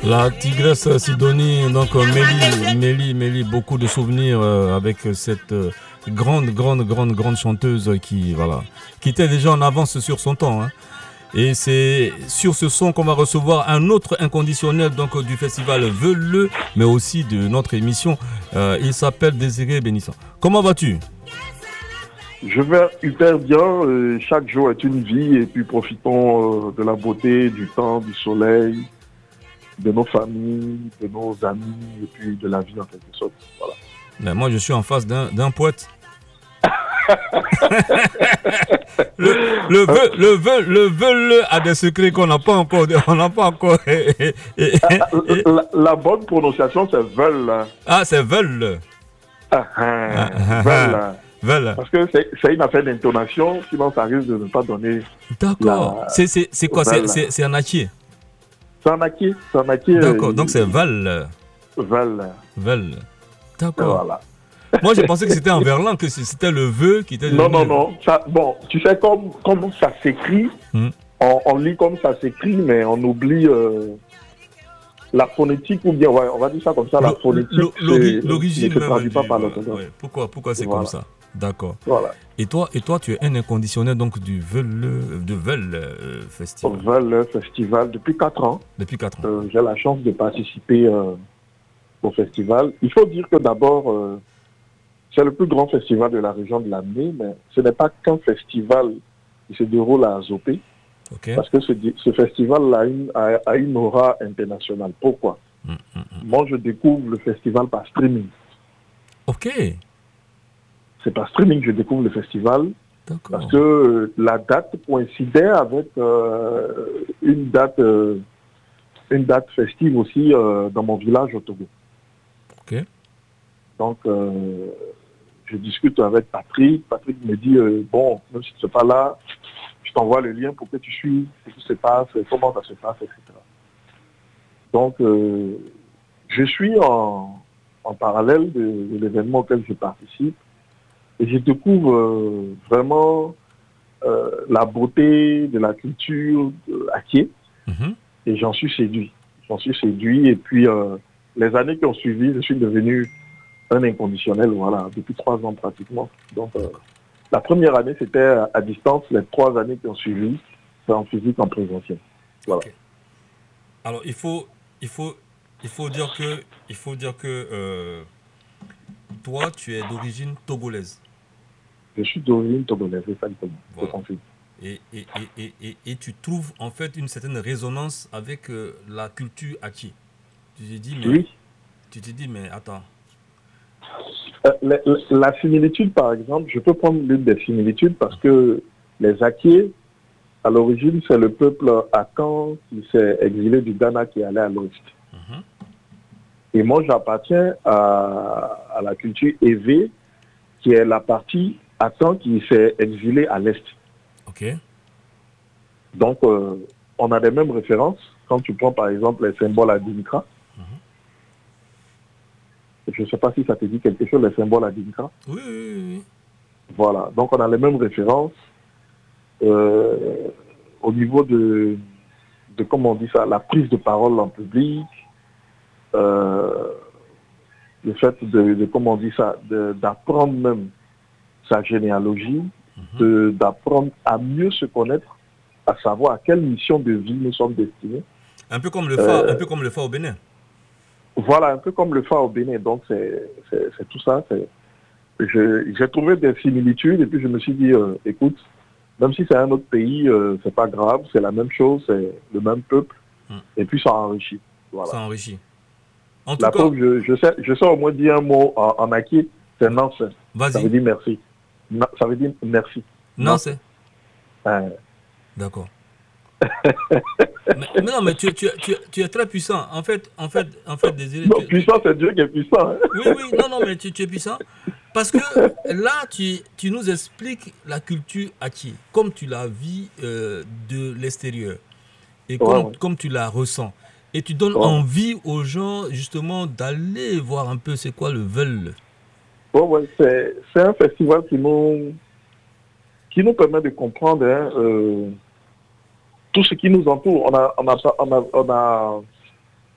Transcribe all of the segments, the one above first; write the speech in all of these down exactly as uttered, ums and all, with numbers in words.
La tigresse Sidonie, donc euh, Mélie, Mélie, Mélie, beaucoup de souvenirs euh, avec cette euh, grande, grande, grande, grande chanteuse qui, voilà, qui était déjà en avance sur son temps. Hein. Et c'est sur ce son qu'on va recevoir un autre inconditionnel donc, du festival Veux-le, mais aussi de notre émission. Euh, il s'appelle Désiré Bénissant. Comment vas-tu? Je vais hyper bien. Euh, chaque jour est une vie et puis profitons euh, de la beauté, du temps, du soleil, de nos familles, de nos amis et puis de la vie en quelque sorte. Voilà. Mais moi, je suis en face d'un, d'un poète. le, le vœu, le vœu, le vœu le a des secrets qu'on n'a pas encore, on n'a pas encore. Et, et, et, la, la bonne prononciation, c'est veulent. Ah, c'est veulent. Ah, ah, veulent. Veulent. Parce que c'est, c'est une affaire d'intonation, sinon ça risque de ne pas donner. D'accord. La... C'est, c'est, c'est quoi? C'est, c'est, c'est un acier. C'est un acquis. C'est un acquis. D'accord. Euh, Donc c'est veulent. Veulent. Veulent. D'accord. Voilà. Moi, j'ai pensé que c'était en verlan, que c'était le vœu qui était... Non, non, non. Ça, bon, tu sais, comme, comme ça s'écrit, hmm. on, on lit comme ça s'écrit, mais on oublie euh, la phonétique, ou bien, ouais, on va dire ça comme ça, la phonétique, l'ori- l'origine ne se traduit pas du, par l'orthographe. Ouais. Pourquoi, pourquoi c'est voilà. comme ça? D'accord. Voilà. Et toi, et toi, tu es un inconditionnel donc du Veuleux, de Veuleux euh, Festival. Veuleux Festival, depuis quatre ans. Depuis quatre ans. Euh, j'ai la chance de participer euh, au festival. Il faut dire que d'abord... Euh, c'est le plus grand festival de la région de l'Amné, mais ce n'est pas qu'un festival qui se déroule à Azopé, okay. parce que ce, ce festival a une, a, a une aura internationale. Pourquoi? mm, mm, mm. Moi, je découvre le festival par streaming. Ok. C'est par streaming que je découvre le festival, D'accord. parce que euh, la date coïncidait avec euh, une date euh, une date festive aussi euh, dans mon village au Togo. Ok. Donc, euh, je discute avec Patrick. Patrick me dit, euh, bon, même si tu n'es pas là, je t'envoie le lien pour que tu suives ce qui se passe, comment ça se passe, et cetera. Donc, euh, je suis en, en parallèle de, de l'événement auquel je participe et je découvre euh, vraiment euh, la beauté de la culture Aké mm-hmm. et j'en suis séduit. J'en suis séduit et puis euh, les années qui ont suivi, je suis devenu un inconditionnel, voilà, depuis trois ans pratiquement. Donc, euh, la première année, c'était à, à distance. Les trois années qui ont suivi, c'est en physique, en présentiel. Voilà. Okay. Alors, il faut, il faut, il faut dire que, il faut dire que euh, toi, tu es d'origine togolaise. Je suis d'origine togolaise, exactement. Voilà. Et, et, et, et, et, et tu trouves en fait une certaine résonance avec euh, la culture Aké. Tu t'es dit, mais, oui. Tu t'es dit, mais attends. Euh, la, la similitude, par exemple, je peux prendre l'une des similitudes parce que les Aké, à l'origine, c'est le peuple Akan qui s'est exilé du Ghana qui allait à l'ouest. Mm-hmm. Et moi, j'appartiens à, à la culture Evé, qui est la partie Akan qui s'est exilée à l'est. Ok. Donc, euh, on a les mêmes références. Quand tu prends, par exemple, les symboles à Dinkra, je ne sais pas si ça te dit quelque chose, les symboles à Dinkra. Oui, oui, oui. Voilà, donc on a les mêmes références. Euh, au niveau de, de, comment on dit ça, la prise de parole en public, euh, le fait de, de, comment on dit ça, de, d'apprendre même sa généalogie, mm-hmm. de, d'apprendre à mieux se connaître, à savoir à quelle mission de vie nous sommes destinés. Un peu comme le phare, euh, un peu comme le phare au Bénin. Voilà, un peu comme le phare au Bénin. Donc, c'est, c'est, c'est tout ça. C'est, je, j'ai trouvé des similitudes et puis je me suis dit, euh, écoute, même si c'est un autre pays, euh, c'est pas grave, c'est la même chose, c'est le même peuple. Hum. Et puis, ça enrichit. Voilà. Ça enrichit. En tout la cas, preuve, je, je, sais, je sais au moins dire un mot en, en acquis, c'est non, c'est. Vas-y. Ça veut dire merci. Non, ça veut dire merci. Non, non c'est. Euh... D'accord. mais, mais non, mais tu, tu, tu, tu es très puissant. En fait, en fait, en fait, Désiré. Non, tu... puissant, c'est Dieu qui est puissant. Hein. Oui, oui, non, non, mais tu, tu es puissant. Parce que là, tu, tu nous expliques la culture Aké, comme tu la vis euh, de l'extérieur. Et comme, ouais, ouais. comme tu la ressens. Et tu donnes ouais. envie aux gens, justement, d'aller voir un peu c'est quoi le Veuleux. Ouais, ouais, c'est, c'est un festival qui nous, qui nous permet de comprendre hein, euh, tout ce qui nous entoure. On a, on a, on a, on a,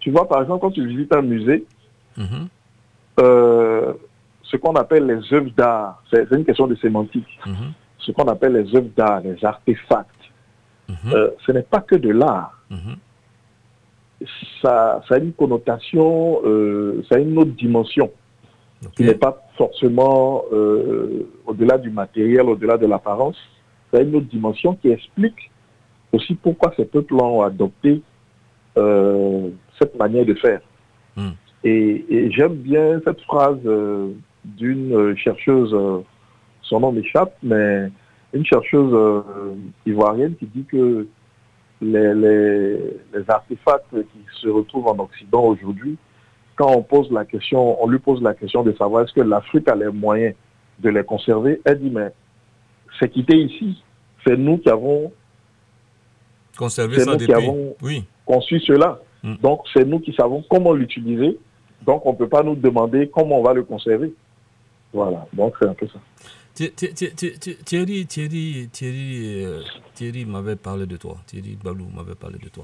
Tu vois, par exemple, quand tu visites un musée, Mm-hmm. euh, ce qu'on appelle les œuvres d'art, c'est, c'est une question de sémantique. Mm-hmm. Ce qu'on appelle les œuvres d'art, les artefacts, Mm-hmm. euh, ce n'est pas que de l'art. Mm-hmm. Ça, ça a une connotation, euh, ça a une autre dimension qui n'est Ok. pas forcément euh, au-delà du matériel, au-delà de l'apparence. Ça a une autre dimension qui explique aussi pourquoi ces peuples ont adopté euh, cette manière de faire. Mm. Et, et j'aime bien cette phrase euh, d'une euh, chercheuse, euh, son nom m'échappe, mais une chercheuse euh, ivoirienne qui dit que les, les, les artefacts qui se retrouvent en Occident aujourd'hui, quand on pose la question, on lui pose la question de savoir est-ce que l'Afrique a les moyens de les conserver, elle dit mais c'est quitté ici, c'est nous qui avons, Conserver c'est ça nous qui depuis. avons Oui. conçu cela. Mm. Donc c'est nous qui savons comment l'utiliser. Donc on ne peut pas nous demander comment on va le conserver. Voilà, donc c'est un peu ça. Thi- Thi- Thi- Thi- Thi- Thierry, Thierry, Thierry, euh, Thierry m'avait parlé de toi. Thierry Balou m'avait parlé de toi.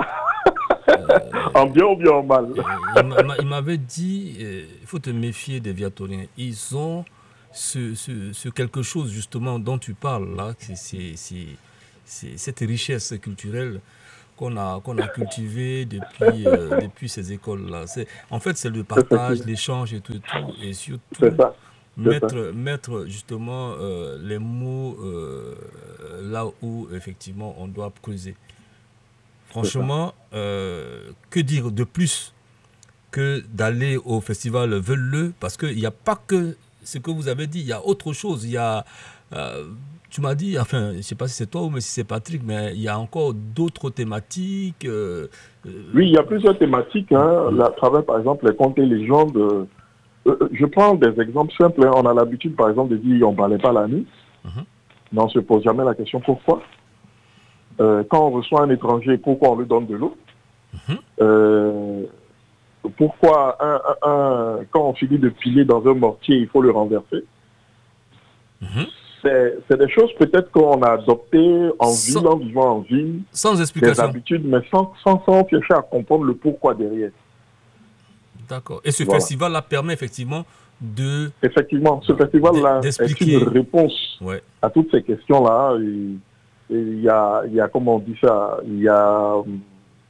En bien ou bien en mal. Euh, il m'a- m'a- il m'avait dit, euh, il faut te méfier des Viatoriens. Ils ont ce, ce- ce quelque chose justement dont tu parles là, c'est, c'est, c'est- c'est cette richesse culturelle qu'on a, qu'on a cultivée depuis, euh, depuis ces écoles-là. C'est, en fait, c'est le partage, l'échange et tout, et tout, et surtout C'est ça. C'est ça. mettre, mettre justement euh, les mots euh, là où effectivement on doit creuser. Franchement, euh, que dire de plus que d'aller au festival Veuleux, parce qu'il n'y a pas que ce que vous avez dit, il y a autre chose. Il y a, euh, tu m'as dit, enfin, je ne sais pas si c'est toi ou si c'est Patrick, mais il y a encore d'autres thématiques. euh, euh, Oui, il y a plusieurs thématiques. Hein. Là, à travers, par exemple, les contes et légendes. Euh, euh, je prends des exemples simples. Hein. On a l'habitude, par exemple, de dire on ne parlait pas la nuit. Mhm. Mais on ne se pose jamais la question pourquoi. Euh, quand on reçoit un étranger, pourquoi on lui donne de l'eau. Mhm. Euh, Pourquoi un, un, un- quand on finit de piler dans un mortier, il faut le renverser. Mhm. C'est, c'est des choses peut-être qu'on a adoptées en Sans- ville, en vivant en ville, Sans des explication. habitudes, mais sans, sans, sans chercher à comprendre le pourquoi derrière. D'accord. Et ce Voilà. festival-là permet effectivement de, Effectivement, ce Voilà. festival-là D- est d'expliquer. une réponse ouais, à toutes ces questions-là. Et- et Il y a, il y a, comment on dit ça, il y a hum,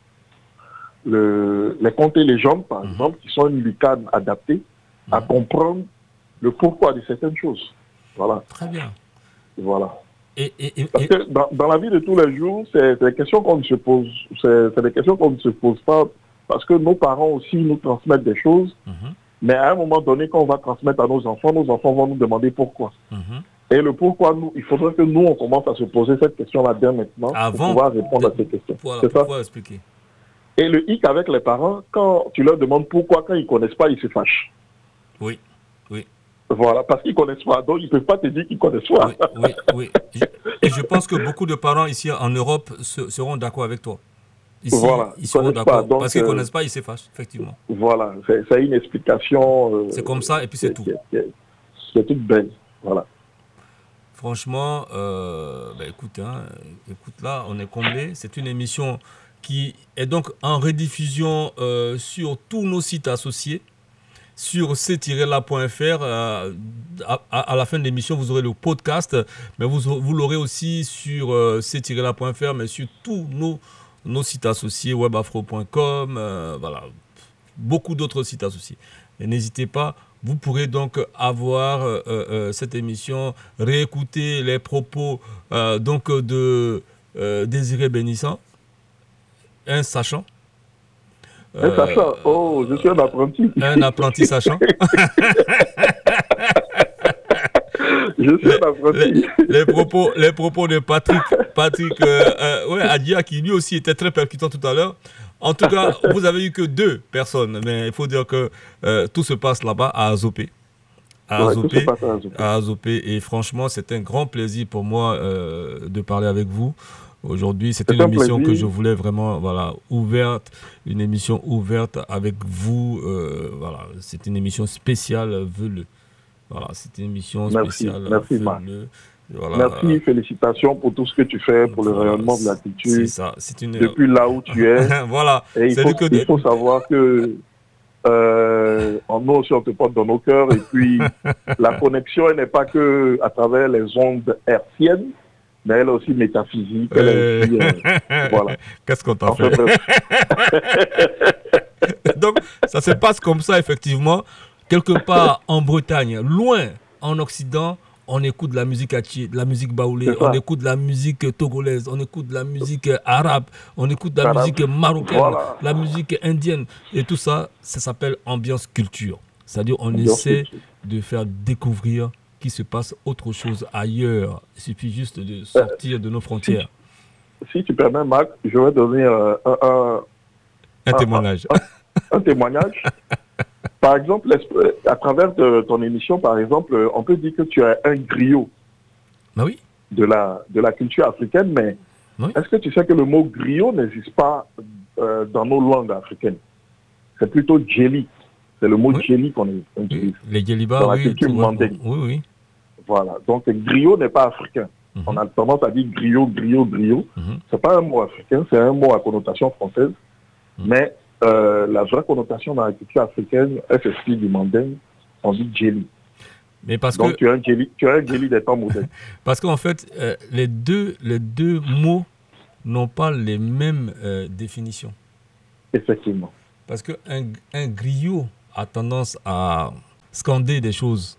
le, les contes et légendes, par Mhm. exemple, qui sont une lucane adaptée à Mhm. comprendre le pourquoi de certaines choses. Voilà, très bien. voilà. Et, et, et- Parce et- que dans, dans la vie de tous les jours, c'est c'est des questions qu'on ne se pose, c'est c'est des questions qu'on ne se pose pas parce que nos parents aussi nous transmettent des choses, Mhm. mais à un moment donné, quand on va transmettre à nos enfants, nos enfants vont nous demander pourquoi. Mhm. Et le pourquoi, nous, il faudrait que nous, on commence à se poser cette question-là dès maintenant Avant pour pouvoir répondre de- à ces questions. Voilà, C'est pour ça. pouvoir expliquer. Et le hic avec les parents, quand tu leur demandes pourquoi, quand ils ne connaissent pas, ils se fâchent. Oui, oui. Voilà, parce qu'ils ne connaissent pas. Donc, ils ne peuvent pas te dire qu'ils connaissent pas. Oui, oui, oui. Je- Et je pense que beaucoup de parents ici en Europe se- seront d'accord avec toi. Ici, Voilà, ils ils seront connaissent pas, d'accord. donc, Parce qu'ils ne euh, connaissent pas, ils s'effachent, effectivement. Voilà, c'est c'est une explication. euh, C'est comme ça et puis c'est qui- tout. qui- qui- C'est toute belle. Voilà. Franchement, euh, ben écoute, hein, écoute, là, on est comblé. C'est une émission qui est donc en rediffusion euh, sur tous nos sites associés. Sur c tiret la point f r. Euh, à, à la fin de l'émission, vous aurez le podcast, mais vous, vous l'aurez aussi sur euh, c tiret la point f r, mais sur tous nos, nos sites associés, webafro point com, euh, voilà, beaucoup d'autres sites associés. Et n'hésitez pas, vous pourrez donc avoir euh, euh, cette émission, réécouter les propos euh, donc de euh, Désiré Bénissant, un sachant. Un sachant, oh, je suis un apprenti. Un apprenti sachant. Je suis un apprenti. Les, les, propos, les propos de Patrick, Patrick euh, euh, ouais, Adia, qui lui aussi était très percutant tout à l'heure. En tout cas, vous avez eu que deux personnes, mais il faut dire que euh, tout se passe là-bas à Azopé. À Ouais, Azopé, tout se passe à Azopé. à Azopé. Et franchement, c'est un grand plaisir pour moi euh, de parler avec vous. Aujourd'hui, c'est C'est une un émission plaisir. que je voulais vraiment, voilà, ouverte, une émission ouverte avec vous. Euh, voilà, c'est une émission spéciale Veuleux. Voilà, c'est une émission Merci, spéciale merci, Marc. Veuleux. Voilà. Merci, félicitations pour tout ce que tu fais pour le Voilà, rayonnement de la culture. C'est ça, c'est une... Depuis là où tu es. Voilà. Et il C'est faut, que... il faut savoir que euh, en nous aussi on te porte dans nos cœurs. Et puis la connexion, elle n'est pas que à travers les ondes hertziennes, mais elle est aussi métaphysique. Elle est aussi, euh, voilà. Qu'est-ce qu'on t'a fait, fait Donc, ça se passe comme ça, effectivement. Quelque part en Bretagne, loin en Occident, on écoute de la musique haché, de la musique baoulé, on écoute de la musique togolaise, on écoute de la musique arabe, on écoute de la Arabe. musique marocaine, Voilà. la musique indienne. Et tout ça, ça s'appelle ambiance culture. C'est-à-dire on Ambiance essaie culture. de faire découvrir qu'il se passe autre chose ailleurs. Il suffit juste de sortir euh, de nos frontières. Si, si tu permets, Marc, je vais donner euh, un, un, un, un témoignage. Un, un témoignage. Par exemple, à travers de ton émission, par exemple, on peut dire que tu es un griot bah oui. de, la, de la culture africaine, mais oui. Est-ce que tu sais que le mot griot n'existe pas euh, dans nos langues africaines? C'est plutôt djeli. C'est le mot oui. djeli qu'on utilise. Les djellibas, dans la oui, culture mandingue. Oui, oui. Voilà. Donc, griot n'est pas africain. Mm-hmm. On a tendance à dire griot, griot, griot. Mm-hmm. C'est pas un mot africain, c'est un mot à connotation française. Mm-hmm. Mais euh, la vraie connotation dans la culture africaine, F S P du mandingue, on dit djeli. Mais parce Donc, que... tu as un djeli, tu as un djeli des temps modernes. Parce qu'en fait, euh, les, deux, les deux mots n'ont pas les mêmes euh, définitions. Effectivement. Parce qu'un un griot a tendance à scander des choses.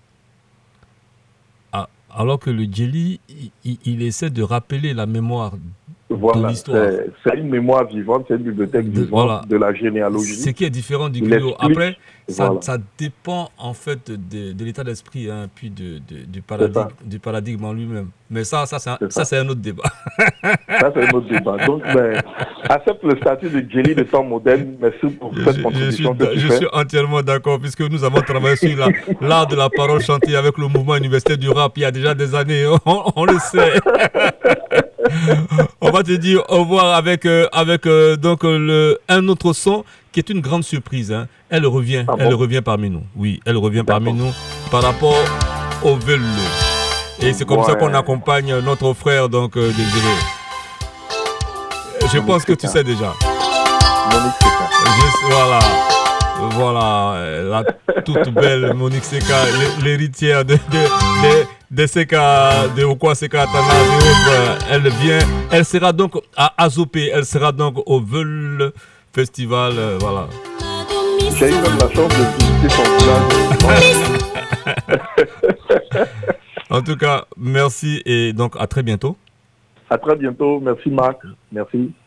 À, alors que le djeli, il, il essaie de rappeler la mémoire voilà, de l'histoire. C'est une mémoire vivante, c'est une bibliothèque de, vivante voilà. de la généalogie. Ce qui est différent du griot. Après, ça, voilà. ça dépend en fait de, de l'état d'esprit, hein, puis de, de, du, paradigme, du paradigme en lui-même. Mais ça, ça c'est un, ça, ça. un autre débat. Ça, c'est un autre débat. Donc, mais, accepte le statut de djeli de temps moderne. Merci pour je, cette contribution je suis, que tu Je fais. suis entièrement d'accord, puisque nous avons travaillé sur l'art de la parole chantée avec le mouvement universitaire du rap il y a déjà des années. On, on le sait. On va te dire au revoir avec, euh, avec euh, donc, euh, le, un autre son qui est une grande surprise. Hein. Elle revient, ah elle bon? revient parmi nous. Oui, elle revient parmi nous par rapport au veuleux. Et c'est comme ouais. ça qu'on accompagne notre frère, donc euh, Désiré. Je Monique pense que tu sais déjà. Monique Seka. Je, voilà. Voilà, la toute belle Monique Seka, l'héritière de, de, de, de Seka, de Okwa Seka Atana, et autres. Elle vient, elle sera donc à Azopé, elle sera donc au Veul Festival, euh, voilà. J'ai eu même la chance de visiter son village. En tout cas, merci et donc à très bientôt. À très bientôt, merci Marc, merci.